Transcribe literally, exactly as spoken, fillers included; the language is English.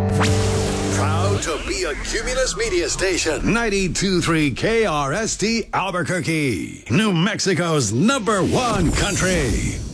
Proud to be a Cumulus Media Station. ninety-two point three K R S T Albuquerque, New Mexico's number one country.